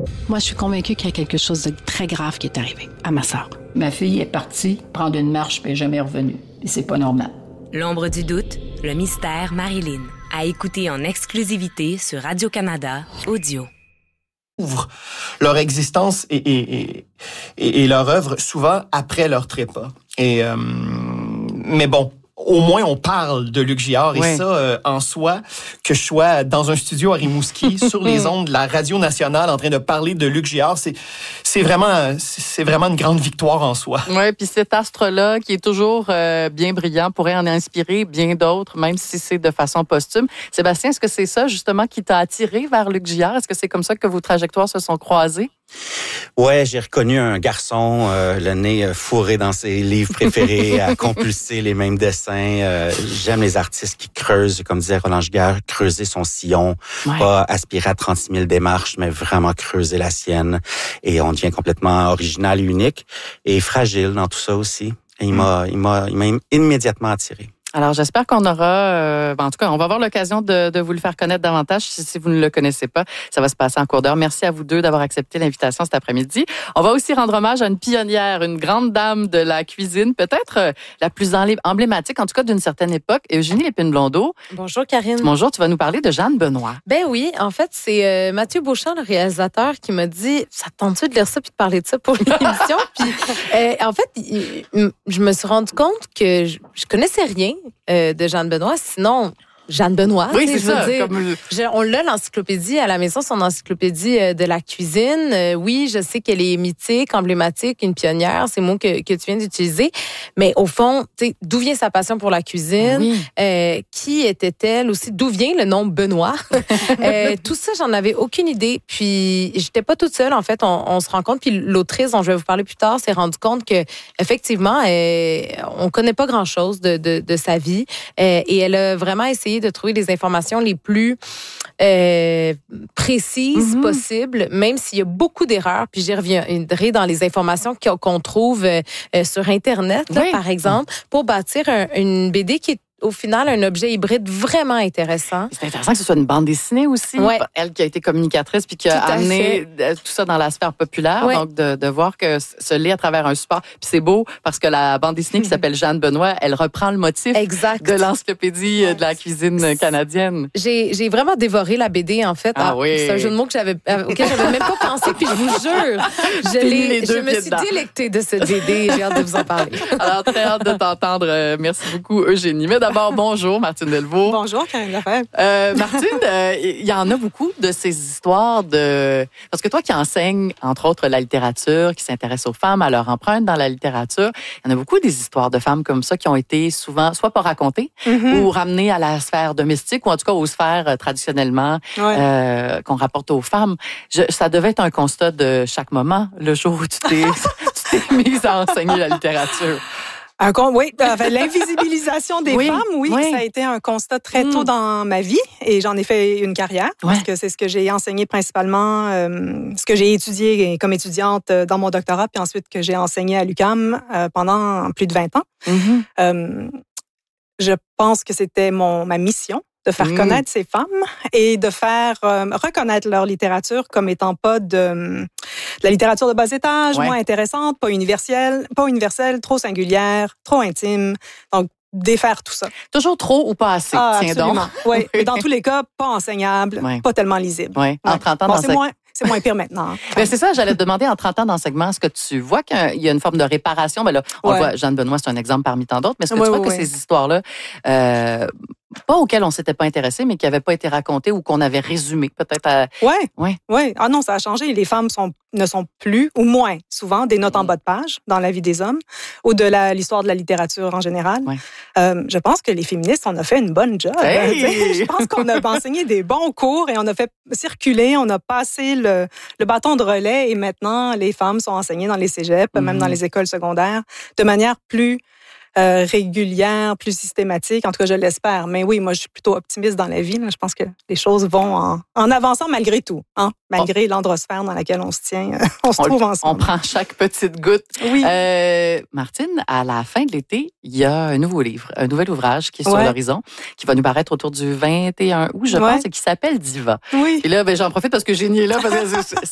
Moi, je suis convaincue qu'il y a quelque chose de très grave qui est arrivé à ma sœur. Ma fille est partie prendre une marche puis elle n'est jamais revenue. Et c'est pas normal. L'ombre du doute, le mystère Marilyn. À écouter en exclusivité sur Radio-Canada Audio. Leur existence et leur œuvre souvent après leur trépas. Mais bon, au moins on parle de Luc Giard et ça, en soi, que je sois dans un studio à Rimouski, sur les ondes de la Radio Nationale, en train de parler de Luc Giard, c'est vraiment une grande victoire en soi. Oui, puis cet astre-là, qui est toujours bien brillant, pourrait en inspirer bien d'autres, même si c'est de façon posthume. Sébastien, est-ce que c'est ça, justement, qui t'a attiré vers Luc Giard? Est-ce que c'est comme ça que vos trajectoires se sont croisées? Ouais, j'ai reconnu un garçon, le nez fourré dans ses livres préférés, à compulser les mêmes dessins. J'aime les artistes qui creusent, comme disait Roland Giguère, creuser son sillon, pas aspirer à 36 000 démarches, mais vraiment creuser la sienne. Et on devient complètement original et unique et fragile dans tout ça aussi. Et il m'a immédiatement attiré. Alors, j'espère qu'on aura... en tout cas, on va avoir l'occasion de vous le faire connaître davantage si vous ne le connaissez pas. Ça va se passer en cours d'heure. Merci à vous deux d'avoir accepté l'invitation cet après-midi. On va aussi rendre hommage à une pionnière, une grande dame de la cuisine, peut-être la plus emblématique, en tout cas d'une certaine époque, Eugénie Lépine-Blondeau. Bonjour, Karine. Bonjour, tu vas nous parler de Jeanne Benoît. Ben oui, en fait, c'est Mathieu Beauchamp, le réalisateur, qui m'a dit « Ça te tente-tu de lire ça puis de parler de ça pour l'émission? » Puis, en fait, je me suis rendu compte que je connaissais rien de Jeanne Benoît. Sinon, Jeanne Benoît. Oui, c'est ça. On l'a, l'encyclopédie à la maison, son encyclopédie de la cuisine. Oui, je sais qu'elle est mythique, emblématique, une pionnière, c'est le mot que tu viens d'utiliser. Mais au fond, d'où vient sa passion pour la cuisine? Oui. Qui était-elle aussi? D'où vient le nom Benoît? Tout ça, j'en avais aucune idée. Puis, j'étais pas toute seule, en fait. On se rend compte, puis l'autrice dont je vais vous parler plus tard s'est rendu compte que effectivement, on connaît pas grand-chose de sa vie. Et elle a vraiment essayé de trouver les informations les plus précises possibles, même s'il y a beaucoup d'erreurs. Puis j'y reviendrai dans les informations qu'on trouve sur Internet, là, par exemple, pour bâtir une BD qui est au final, un objet hybride vraiment intéressant. C'est intéressant que ce soit une bande dessinée aussi. Ouais. Elle qui a été communicatrice puis qui a amené tout ça dans la sphère populaire. Ouais. Donc, de voir que se lit à travers un support. Puis c'est beau parce que la bande dessinée qui s'appelle Jeanne Benoît, elle reprend le motif de l'encyclopédie de la cuisine canadienne. J'ai vraiment dévoré la BD, en fait. Ah oui. C'est un jeu de mots auquel j'avais même pas pensé. Puis je vous jure, je me suis délectée de cette BD. J'ai hâte de vous en parler. Alors, très hâte de t'entendre. Merci beaucoup, Eugénie. Mais d'abord, bonjour, Martine Delvaux. Bonjour, Karine Lefebvre. Martine, il y en a beaucoup de ces histoires de... Parce que toi qui enseignes, entre autres, la littérature, qui s'intéresse aux femmes, à leur empreinte dans la littérature, il y en a beaucoup des histoires de femmes comme ça qui ont été souvent, soit pas racontées, ou ramenées à la sphère domestique, ou en tout cas aux sphères traditionnellement qu'on rapporte aux femmes. Ça devait être un constat de chaque moment, le jour où tu t'es mise à enseigner la littérature. L'invisibilisation des femmes, ça a été un constat très tôt dans ma vie et j'en ai fait une carrière parce que c'est ce que j'ai enseigné principalement, ce que j'ai étudié comme étudiante dans mon doctorat puis ensuite que j'ai enseigné à l'UQAM pendant plus de 20 ans. Je pense que c'était ma mission de faire connaître ces femmes et de faire reconnaître leur littérature comme étant pas de la littérature de bas étage, moins intéressante, pas universelle, trop singulière, trop intime. Donc, défaire tout ça. Toujours trop ou pas assez, tiens donc. Oui, dans tous les cas, pas enseignable, pas tellement lisible. En 30 ans c'est moins pire maintenant. Ben c'est ça, j'allais te demander, en 30 ans d'enseignement, est-ce que tu vois qu'il y a une forme de réparation? Ben là, on le voit, Jeanne Benoît, c'est un exemple parmi tant d'autres, mais est-ce que tu vois que ces histoires-là, pas auxquelles on s'était pas intéressé, mais qui n'avaient pas été racontées ou qu'on avait résumées, peut-être? Oui. Ah non, ça a changé. Les femmes ne sont plus, ou moins souvent, des notes en bas de page dans la vie des hommes, ou de l'histoire de la littérature en général. Je pense que les féministes, on a fait une bonne job. Je pense qu'on a enseigné des bons cours et on a fait circuler, on a passé le bâton de relais et maintenant, les femmes sont enseignées dans les cégeps, même dans les écoles secondaires, de manière plus régulière, plus systématique. En tout cas, je l'espère. Mais oui, moi, je suis plutôt optimiste dans la vie. Là. Je pense que les choses vont en avançant malgré tout. Malgré l'androsphère dans laquelle on se tient. On se trouve ensemble. On prend chaque petite goutte. Oui. Martine, à la fin de l'été, il y a un nouveau livre, un nouvel ouvrage qui est sur l'horizon, qui va nous paraître autour du 21 août, je pense, et qui s'appelle Diva. Oui. Et là, j'en profite parce que Génie est là, parce que